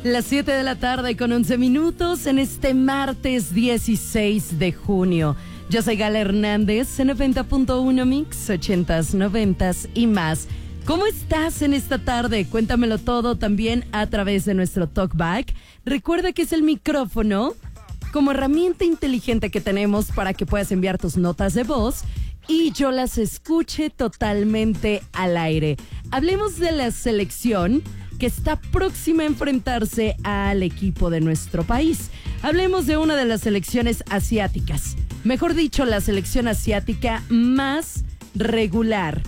Las 7 de la tarde con 11 minutos en este martes 16 de junio. Yo soy Gala Hernández en 90.1 Mix, 80s, 90s y más. ¿Cómo estás en esta tarde? Cuéntamelo todo también a través de nuestro Talkback. Recuerda que es el micrófono como herramienta inteligente que tenemos para que puedas enviar tus notas de voz y yo las escuche totalmente al aire. Hablemos de la selección que está próxima a enfrentarse al equipo de nuestro país. Hablemos de una de las selecciones asiáticas, mejor dicho, la selección asiática más regular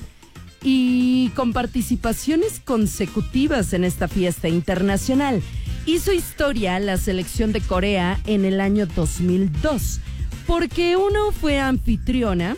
y con participaciones consecutivas en esta fiesta internacional. Hizo historia la selección de Corea en el año 2002, porque uno fue anfitriona,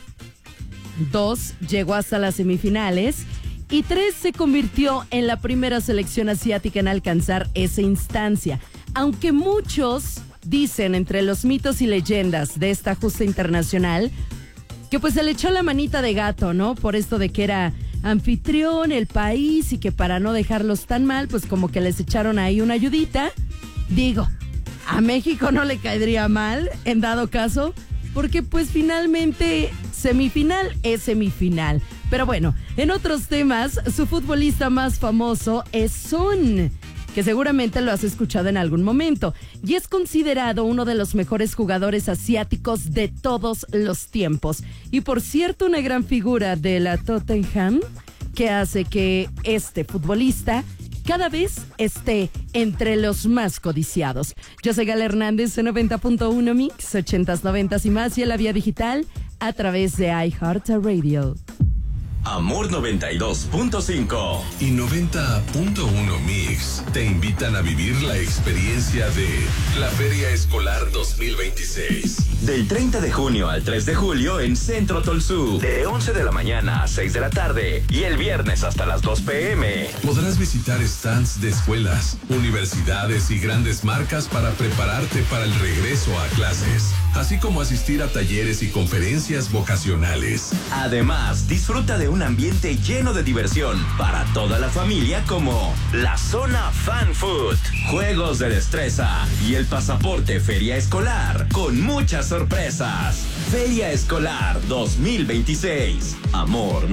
2 llegó hasta las semifinales y 3 se convirtió en la primera selección asiática en alcanzar esa instancia. Aunque muchos dicen entre los mitos y leyendas de esta justa internacional que pues se le echó la manita de gato, ¿no? Por esto de que era anfitrión el país y que para no dejarlos tan mal, pues como que les echaron ahí una ayudita. Digo, a México no le caería mal en dado caso, porque pues finalmente semifinal es semifinal. Pero bueno, en otros temas, su futbolista más famoso es Son, que seguramente lo has escuchado en algún momento, y es considerado uno de los mejores jugadores asiáticos de todos los tiempos. Y por cierto, una gran figura de la Tottenham, que hace que este futbolista cada vez esté entre los más codiciados. Yo soy Gala Hernández en 90.1 Mix, 80s, 90s y más, y en la vía digital a través de iHeartRadio. Amor 92.5 y 90.1 Mix te invitan a vivir la experiencia de la Feria Escolar 2026. Del 30 de junio al 3 de julio en Centro Tolsú, de 11 de la mañana a 6 de la tarde y el viernes hasta las 2 p.m. Podrás visitar stands de escuelas, universidades y grandes marcas para prepararte para el regreso a clases, así como asistir a talleres y conferencias vocacionales. Además, disfruta de un ambiente lleno de diversión para toda la familia, como la zona Fan Food, juegos de destreza y el pasaporte Feria Escolar con muchas sorpresas. Feria Escolar 2026. Amor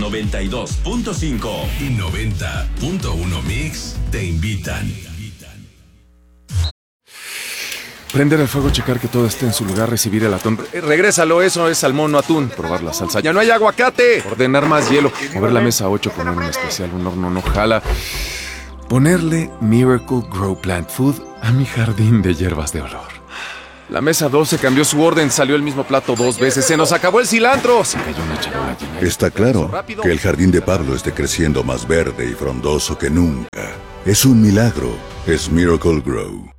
92.5 y 90.1 Mix te invitan. Prender el fuego, checar que todo esté en su lugar, recibir el atún. Regrésalo, eso es salmón, no atún. Probar la salsa. ¡Ya no hay aguacate! Ordenar más hielo. Mover la mesa 8, poner un especial, un horno no jala. Ponerle Miracle Grow Plant Food a mi jardín de hierbas de olor. La mesa 12 cambió su orden, salió el mismo plato 2 veces. ¡Se nos acabó el cilantro! Se cayó una charola llena. Está claro que el jardín de Pablo esté creciendo más verde y frondoso que nunca. Es un milagro. Es Miracle Grow.